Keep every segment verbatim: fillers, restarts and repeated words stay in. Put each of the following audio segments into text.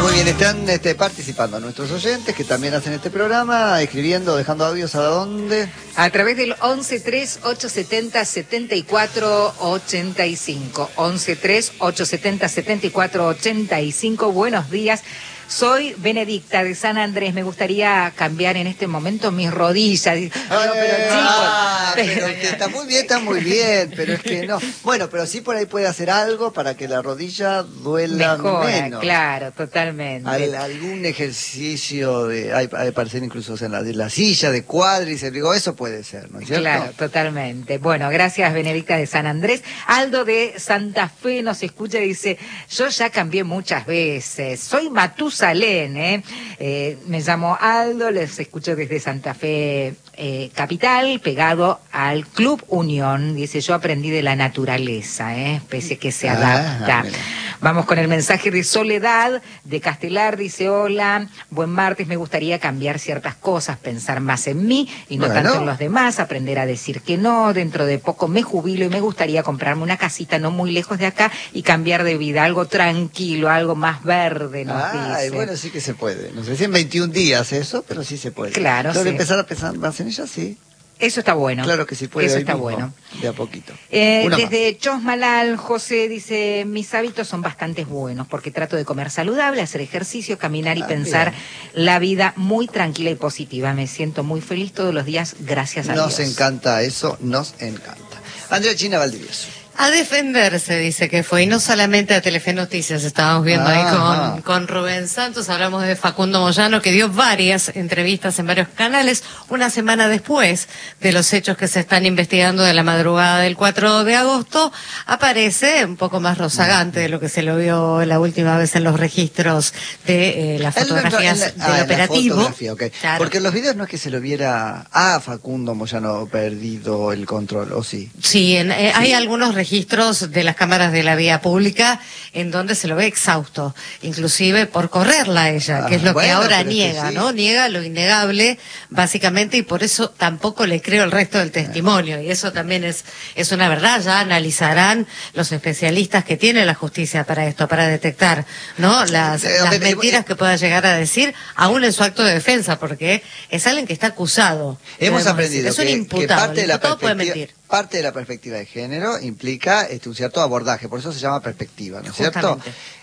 Muy bien, están este, participando nuestros oyentes que también hacen este programa, escribiendo, dejando audios a dónde. A través del once tres ocho setenta setenta y cuatro ochenta y cinco. once tres ocho setenta setenta y cuatro ochenta y cinco. Buenos días. Soy Benedicta de San Andrés. Me gustaría cambiar en este momento mis rodillas. Digo, pero chicos. Ah, pero que está muy bien, está muy bien, pero es que no. Bueno, pero sí por ahí puede hacer algo para que la rodilla duela Mejora, menos. claro, totalmente. Al, algún ejercicio de, hay, hay parecer incluso en la, de la silla, de cuádriceps, digo, eso puede ser, ¿no es cierto? Claro, totalmente. Bueno, gracias Benedicta de San Andrés. Aldo de Santa Fe nos escucha y dice, yo ya cambié muchas veces, soy Matusalén, ¿eh? Eh, me llamo Aldo, les escucho desde Santa Fe eh, Capital, pegado al Club Unión. Dice, yo aprendí de la naturaleza, ¿eh? Especie que se adapta. Ah, Vamos con el mensaje de Soledad de Castelar, dice, hola, buen martes, me gustaría cambiar ciertas cosas, pensar más en mí y no bueno. tanto en los demás, aprender a decir que no, dentro de poco me jubilo y me gustaría comprarme una casita no muy lejos de acá y cambiar de vida, algo tranquilo, algo más verde, nos ah, dice. bueno, sí que se puede, no sé si en veintiún días eso, pero sí se puede. Claro, Yo sí. empezar a pensar más en ella, sí. Eso está bueno. Claro que sí puede. Eso está mismo, bueno. De a poquito. Eh, desde Chosmalal, José dice, mis hábitos son bastante buenos porque trato de comer saludable, hacer ejercicio, caminar y ah, pensar bien. La vida muy tranquila y positiva. Me siento muy feliz todos los días, gracias a nos Dios. Nos encanta eso, nos encanta. Andrea China Valdivieso. A defenderse, dice que fue, y no solamente a Telefe Noticias, estábamos viendo ah, ahí con, con Rubén Santos, hablamos de Facundo Moyano, que dio varias entrevistas en varios canales, una semana después de los hechos que se están investigando de la madrugada del cuatro de agosto, aparece un poco más rozagante de lo que se lo vio la última vez en los registros de eh, las fotografías el, el, el, del ah, operativo. Okay. Claro. Porque en los videos no es que se lo viera a Facundo Moyano perdido el control, ¿o sí? Sí, en, eh, sí. hay algunos registros registros de las cámaras de la vía pública en donde se lo ve exhausto, inclusive por correrla a ella, que es lo ah, bueno, que ahora niega, sí. ¿no? Niega lo innegable, básicamente, y por eso tampoco le creo el resto del testimonio, y eso también es, es una verdad. Ya analizarán los especialistas que tiene la justicia para esto, para detectar, ¿no? Las, eh, las mentiras eh, que pueda llegar a decir, aún en su acto de defensa, porque es alguien que está acusado. Hemos aprendido decir. Es que, un imputado, que parte de la imputado puede mentir. Parte de la perspectiva de género implica este, un cierto abordaje, por eso se llama perspectiva, ¿no es cierto?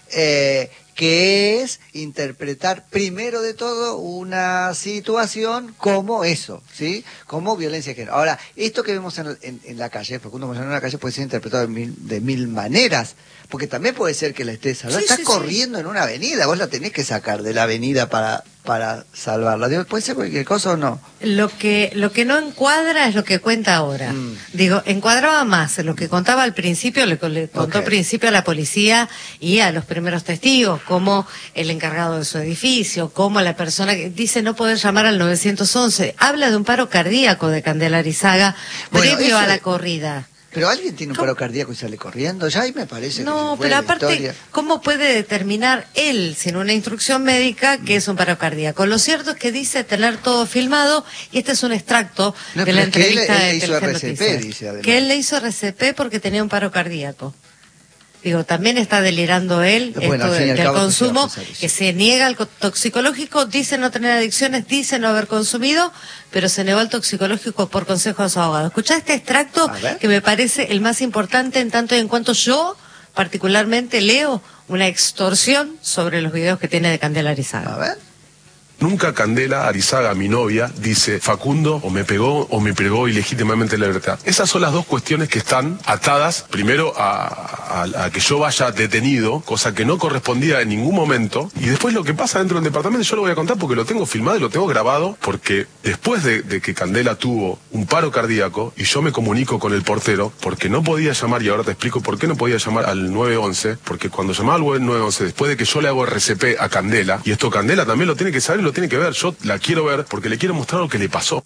Eh, que es interpretar primero de todo una situación como eso, ¿sí? Como violencia de género. Ahora, esto que vemos en, en, en la calle, Facundo Moyano en la calle puede ser interpretado de mil, de mil maneras, porque también puede ser que la estés salvando. Sí, Estás sí, corriendo sí. en una avenida, vos la tenés que sacar de la avenida para... para salvarla. Digo, ¿puede ser cualquier cosa o no? Lo que lo que no encuadra es lo que cuenta ahora. Mm. Digo, encuadraba más lo que contaba al principio, le, le contó okay. al principio a la policía y a los primeros testigos, como el encargado de su edificio, como la persona que dice no poder llamar al nueve once. Habla de un paro cardíaco de Candela Arizaga bueno, previo a la corrida. Pero alguien tiene un paro cardíaco y sale corriendo, ya ahí me parece no, que se pero aparte, historia. ¿Cómo puede determinar él, sin una instrucción médica, que es un paro cardíaco? Lo cierto es que dice tener todo filmado, y este es un extracto no, de la entrevista él, él de hizo Telefe R C P, Noticias, dice además. Que él le hizo R C P porque tenía un paro cardíaco. Digo, también está delirando él bueno, esto del, del consumo, se que se niega al toxicológico, dice no tener adicciones, dice no haber consumido, pero se negó al toxicológico por consejo de su abogado. Escuchá este extracto que me parece el más importante en tanto y en cuanto yo particularmente leo una extorsión sobre los videos que tiene de Candela Arizaga. A ver. Nunca Candela Arizaga, mi novia, dice Facundo o me pegó o me pegó ilegítimamente la libertad. Esas son las dos cuestiones que están atadas, primero a, a, a que yo vaya detenido, cosa que no correspondía en ningún momento, y después lo que pasa dentro del departamento yo lo voy a contar porque lo tengo filmado y lo tengo grabado, porque después de, de que Candela tuvo un paro cardíaco y yo me comunico con el portero, porque no podía llamar, y ahora te explico por qué no podía llamar al nueve once, porque cuando llamaba al nueve once, después de que yo le hago R C P a Candela, y esto Candela también lo tiene que saber, lo tiene que ver, yo la quiero ver porque le quiero mostrar lo que le pasó.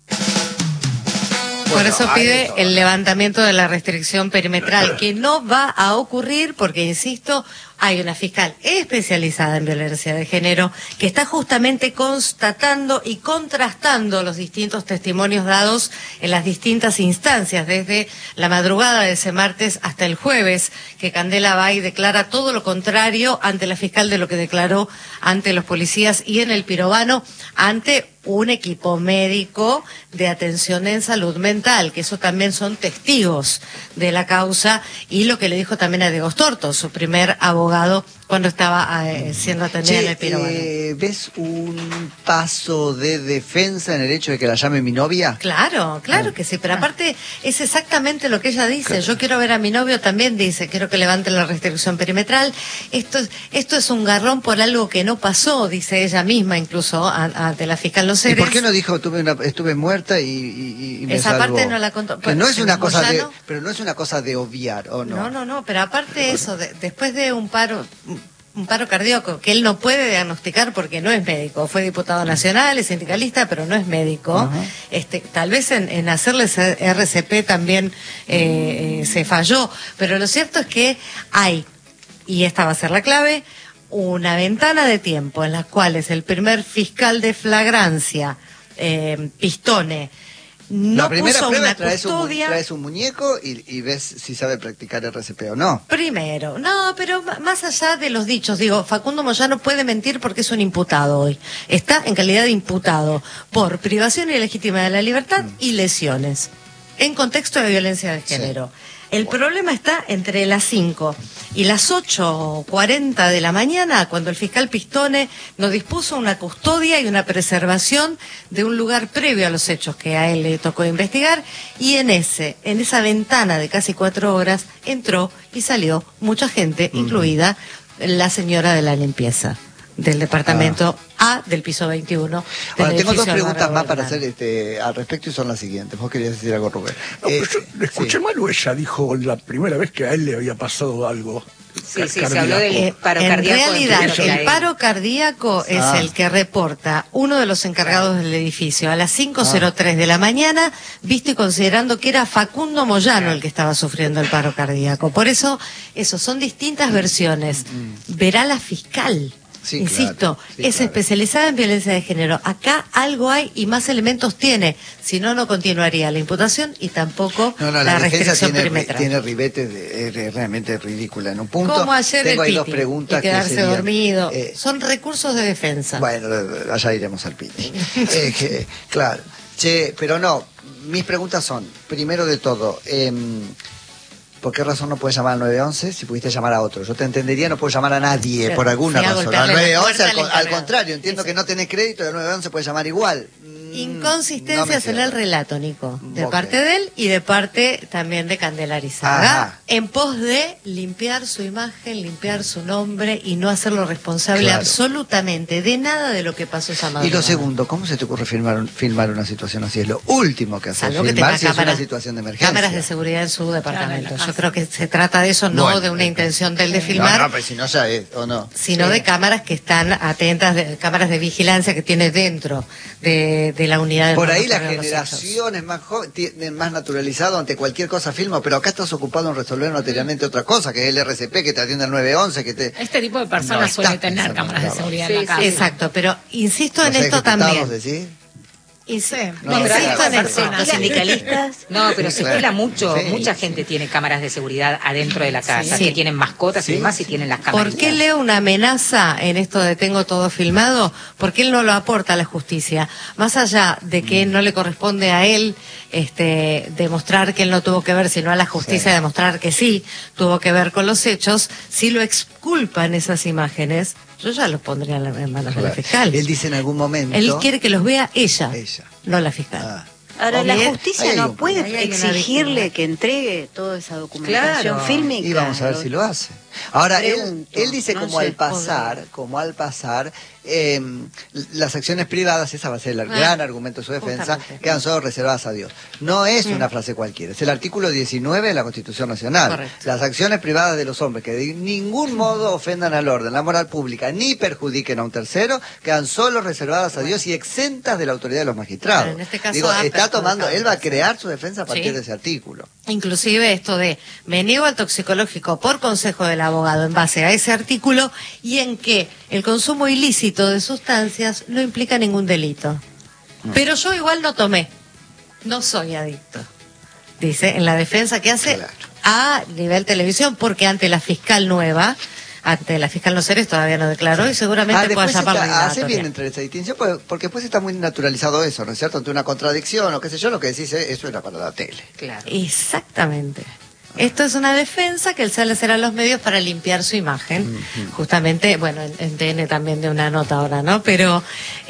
Por bueno, eso pide eso, el levantamiento de la restricción perimetral, que no va a ocurrir porque, insisto, hay una fiscal especializada en violencia de género que está justamente constatando y contrastando los distintos testimonios dados en las distintas instancias, desde la madrugada de ese martes hasta el jueves, que Candela va y declara todo lo contrario ante la fiscal de lo que declaró ante los policías y en el Pirobano, ante un equipo médico de atención en salud mental, que eso también son testigos de la causa, y lo que le dijo también a Diego Storto, su primer abogado, cuando estaba eh, siendo atendida Che, en el Pirobano. Eh, ¿Ves un paso de defensa en el hecho de que la llame mi novia? Claro, claro Ah. que sí, pero aparte es exactamente lo que ella dice. Yo quiero ver a mi novio, también dice, quiero que levanten la restricción perimetral. Esto, es- esto es un garrón por algo que no pasó, dice ella misma, incluso a- ante la fiscal Los ¿Y Heres. por qué no dijo tuve una, estuve muerta y, y, y me Esa salvó? parte no la contó. Que no es Pero una cosa de, Moyano- pero no es una cosa de obviar, ¿o no? No, no, no, pero aparte eso, de- después de un paro, un paro cardíaco que él no puede diagnosticar porque no es médico, fue diputado nacional, es sindicalista, pero no es médico. Ajá. Este, tal vez en, en hacerle ese R C P también eh, eh, se falló, pero lo cierto es que hay, y esta va a ser la clave, una ventana de tiempo en las cuales el primer fiscal de flagrancia, eh, Pistone, no la primera puso prueba una es traes un, mu- custodia. traes un muñeco y, y ves si sabe practicar R C P o no. Primero, no, pero ma- más allá de los dichos, digo, Facundo Moyano puede mentir porque es un imputado hoy. Está en calidad de imputado por privación ilegítima de la libertad y lesiones, en contexto de violencia de género. El problema está entre las cinco y las ocho cuarenta de la mañana, cuando el fiscal Pistone nos dispuso una custodia y una preservación de un lugar previo a los hechos que a él le tocó investigar, y en ese, en esa ventana de casi cuatro horas entró y salió mucha gente, incluida la señora de la limpieza del departamento A del piso veintiuno. del Ahora, tengo dos edificio preguntas Álvaro más para Belgrano. hacer este, al respecto y son las siguientes. Vos querías decir algo, Rubén. No, Eh, pero yo le escuché sí. mal o ella dijo la primera vez que a él le había pasado algo. Sí, ca- sí, se habló del Eh, paro en cardíaco. realidad, entiendo que el a él. paro cardíaco es Ah. el que reporta uno de los encargados del edificio a las cinco cero tres de la mañana, visto y considerando que era Facundo Moyano el que estaba sufriendo el paro cardíaco. Por eso, eso son distintas versiones. Verá la fiscal. Sí, Insisto, claro, sí, es claro. especializada en violencia de género. Acá algo hay y más elementos tiene. Si no, no continuaría la imputación y tampoco No, no, la, la, defensa restricción tiene, perimetral. tiene ribetes, de, es de- realmente ridícula en un punto. Como ayer Tengo el ahí dos piti, preguntas y quedarse que serían, dormido. eh, Son recursos de defensa. Bueno, allá iremos al piti. Eh, que, claro. Che, pero no, mis preguntas son, primero de todo, em, ¿por qué razón no puedes llamar al nueve once si pudiste llamar a otro? Yo te entendería, no puedo llamar a nadie Pero por alguna fui a razón. Al golpearle la nueve once, puerta al, al con- al encargado. contrario, entiendo Sí, que sí. no tenés crédito y al nueve once puedes llamar igual. Mm, Inconsistencias no me en el cierra. relato, Nico, de Ok. parte de él y de parte también de Candela Arizaga, Ajá. en pos de limpiar su imagen, limpiar su nombre y no hacerlo responsable Claro. absolutamente de nada de lo que pasó esa madrugada. Y lo segundo, ¿cómo se te ocurre filmar, un- filmar una situación así? Es lo último que haces, Salvo que filmar tenga si es cámaras, una situación de emergencia. cámaras de seguridad en su departamento. Claro, en la Yo casa. creo que se trata de eso, no Bueno, de una eh, intención del de No, filmar, no, pero si no ya es, ¿o no? sino de cámaras que están atentas, de, cámaras de vigilancia que tiene dentro de, de la unidad de Por ahí la monitoreo de los hechos. generación es más joven, tiene más naturalizado ante cualquier cosa filma, pero acá estás ocupado en resolver materialmente otra cosa, que es el R C P, que te atiende el nueve once, que te... Este tipo de No personas está suele tener pensando cámaras de en seguridad Sí, en la sí, casa. Exacto, pero insisto en ¿No sé esto qué estamos también. decir? Y sí, No, insisto claro, en claro, esto. claro. Los sindicalistas. No, pero Sí, se claro. escuela mucho, Sí, mucha sí. gente tiene cámaras de seguridad adentro de la casa, Sí. que tienen mascotas Sí, y demás y sí. tienen las cámaras. ¿Por qué leo una amenaza en esto de tengo todo filmado? Porque él no lo aporta a la justicia. Más allá de que no le corresponde a él este, demostrar que él no tuvo que ver, sino a la justicia Sí. demostrar que sí tuvo que ver con los hechos, si lo exculpan esas imágenes, yo ya los pondría en la- en manos de la Claro. fiscal. Él dice en algún momento... Él quiere que los vea ella, Ella. no la fiscal. Ah. Ahora, O la bien, ahí justicia hay no un- puede ahí hay una exigirle víctima. que entregue toda esa documentación Claro. fílmica. Y vamos a ver si lo hace. Ahora, él, Pregunto, él dice no como sé, al pasar, como al pasar, eh, las acciones privadas, esa va a ser el Ah, gran argumento de su defensa, justamente. quedan solo reservadas a Dios. No es Mm. una frase cualquiera, es el artículo diecinueve de la Constitución Nacional. Correcto. Las acciones privadas de los hombres que de ningún modo ofendan al orden, la moral pública, ni perjudiquen a un tercero, quedan solo reservadas a Dios y exentas de la autoridad de los magistrados. Pero en este caso Digo, ha está tomando, perjudicado él va a al tercero. crear su defensa a partir Sí. de ese artículo. Inclusive esto de me niego al toxicológico por consejo de la el abogado en base a ese artículo y en que el consumo ilícito de sustancias no implica ningún delito. Mm. Pero yo igual no tomé, no soy adicto, dice en la defensa que hace claro. a nivel televisión, porque ante la fiscal nueva, ante la fiscal Noceres todavía no declaró y seguramente ah, pueda llamarla indagatoria. Hace bien entre esa distinción, porque después está muy naturalizado eso, ¿no es cierto? Ante una contradicción o qué sé yo, lo que decís es, eso era para la tele. Claro. Exactamente. Esto es una defensa que él sale a hacer a los medios para limpiar su imagen. Uh-huh. Justamente, bueno, en, en T N también de una nota ahora, ¿no? Pero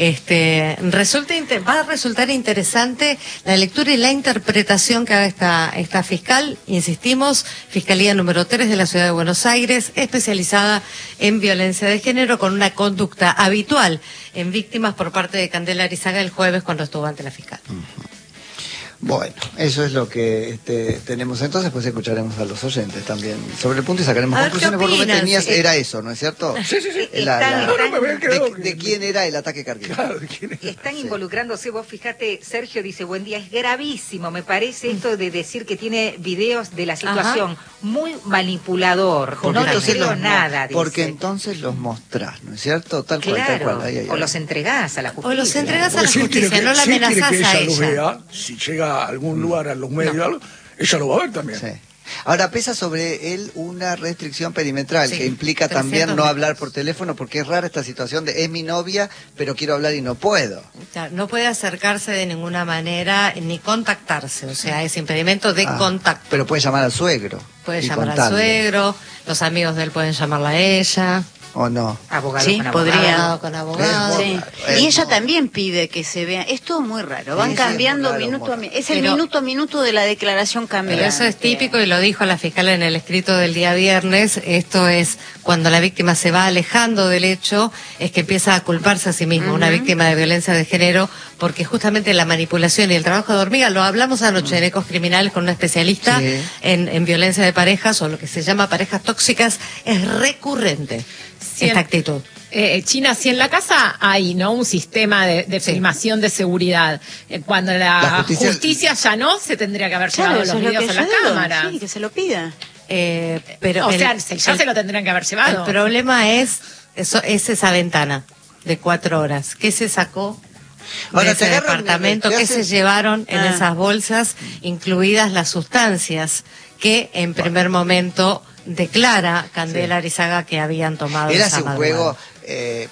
este resulta va a resultar interesante la lectura y la interpretación que haga esta, esta fiscal. Insistimos, Fiscalía número tres de la Ciudad de Buenos Aires, especializada en violencia de género, con una conducta habitual en víctimas por parte de Candela Arizaga el jueves cuando estuvo ante la fiscal. Uh-huh. Bueno, eso es lo que este, tenemos entonces, pues escucharemos a los oyentes también sobre el punto y sacaremos a conclusiones, por lo que tenías, eh, era eso, ¿no es cierto? Sí, sí, sí. La, la, no, no, me había quedado de, que... de quién era el ataque cardíaco. Claro, ¿de quién era? Están sí. involucrándose, vos fíjate, Sergio dice, buen día, es gravísimo, me parece esto de decir que tiene videos de la situación. Ajá. Muy manipulador, porque no les creo los, nada, dice. Porque entonces los mostrás, ¿no es cierto? Tal cual, claro. tal cual. Ahí, ahí, ahí. O los entregás a la justicia. O los entregás a la si justicia, que, no la si amenazás que ella a ella. Lo vea, si llega a algún lugar, a los medios, no. algo, ella lo va a ver también. Sí. Ahora, pesa sobre él una restricción perimetral, sí, que implica también no metros. hablar por teléfono, porque es rara esta situación de es mi novia, pero quiero hablar y no puedo. Claro, no puede acercarse de ninguna manera ni contactarse, o sea, es impedimento de ah, contacto. Pero puede llamar al suegro. Puede llamar contarle. al suegro, los amigos de él pueden llamarla a ella. ¿O no? Abogado sí, con abogado. podría. Con abogado. Sí. Y ella también pide que se vea. Es todo muy raro. Van sí, cambiando sí, minuto raro, a minuto. Es el pero, minuto a minuto de la declaración cambiante. Pero eso es típico y lo dijo la fiscal en el escrito del día viernes. Esto es cuando la víctima se va alejando del hecho, es que empieza a culparse a sí misma, uh-huh. una víctima de violencia de género, porque justamente la manipulación y el trabajo de hormiga, lo hablamos anoche uh-huh. en Ecos Criminales con una especialista sí. en, en violencia de parejas o lo que se llama parejas tóxicas, es recurrente. Sí, esta actitud. Eh, China, si en la casa hay no un sistema de, de sí. filmación de seguridad, eh, cuando la, la justicia... justicia ya no, se tendría que haber claro, llevado los videos a la digo. cámara. Sí, que se lo pida. Eh, pero o el, sea, si ya el, se lo tendrían que haber llevado. El problema es, eso, es esa ventana de cuatro horas. ¿Qué se sacó de ese departamento? ¿Qué se llevaron en ah. esas bolsas, incluidas las sustancias que en primer momento declara Candela sí. Arizaga que habían tomado? Era esa un juego eh,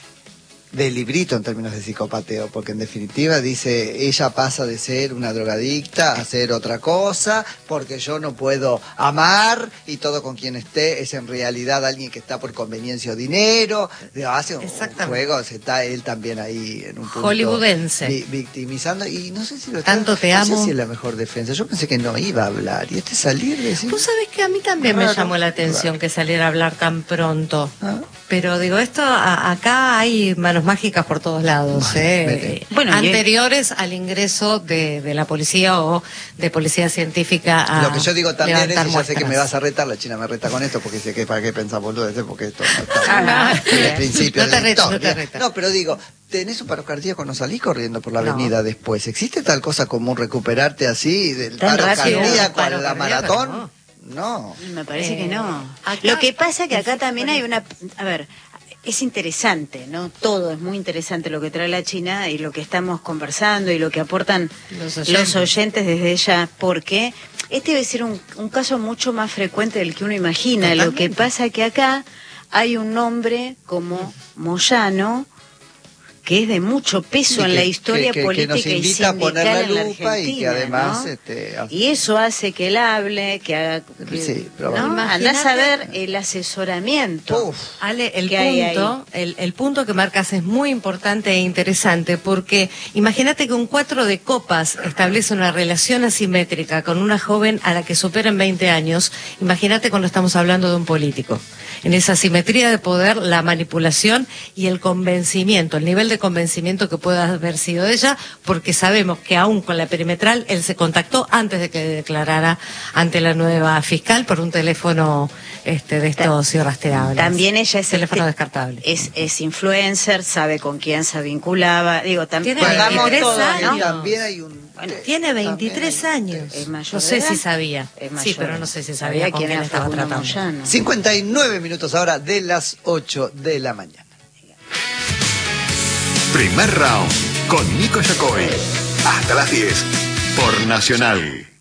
de librito en términos de psicopateo, porque en definitiva dice, ella pasa de ser una drogadicta a ser otra cosa, porque yo no puedo amar y todo con quien esté es en realidad alguien que está por conveniencia o dinero. Hace un, un juego, se está él también ahí en un punto hollywoodense vi, victimizando, y no sé si lo tanto está, te no amo. sé si es la mejor defensa. Yo pensé que no iba a hablar y este salir de decir, tú sabes que a mí también raro, me llamó la atención raro. que saliera a hablar tan pronto. ¿Ah? Pero digo, esto a, acá hay manos mágicas por todos lados, eh, bueno, anteriores y... al ingreso de, de la policía o de policía científica a lo que yo digo también es, ya muestras. sé que me vas a retar, la China me reta con esto porque sé que para qué pensamos lo de porque esto no está ah, en el principio no te de la reta, historia. No, te reta. No, pero digo, tenés un paro cardíaco, no salís corriendo por la no. avenida después. ¿Existe tal cosa como recuperarte así del paro cardíaco a la maratón? No. No. Me parece eh, que no. Acá, lo que pasa es que acá también hay una... A ver, es interesante, ¿no? Todo es muy interesante lo que trae la China y lo que estamos conversando y lo que aportan los oyentes, los oyentes desde ella, porque este debe ser un, un caso mucho más frecuente del que uno imagina. Totalmente. Lo que pasa es que acá hay un nombre como Moyano, que es de mucho peso que, en la historia que, que, política que y sindical a poner la en la lupa Argentina, y que además ¿no? este, hace... y eso hace que él hable, que haga que, sí, ¿no? Andás a ver el asesoramiento. Uf, Ale, el punto, el, el punto que marcas es muy importante e interesante, porque imagínate que un cuatro de copas establece una relación asimétrica con una joven a la que superan veinte años. Imagínate cuando estamos hablando de un político. En esa asimetría de poder, la manipulación y el convencimiento, el nivel de convencimiento que pueda haber sido ella, porque sabemos que aún con la perimetral él se contactó antes de que declarara ante la nueva fiscal por un teléfono este de estos irrastreables. También ella es teléfono descartable. Es, es influencer, sabe con quién se vinculaba. Digo, también tiene veintitrés años, ¿no? También hay un Bueno, tiene veintitrés años. Es mayor no sé de edad. si sabía. Sí, pero no sé si sabía con quién estaba tratando. Moyano. cincuenta y nueve minutos ahora de las ocho de la mañana. Primer round con Nico Yacoy. Hasta las diez por Nacional.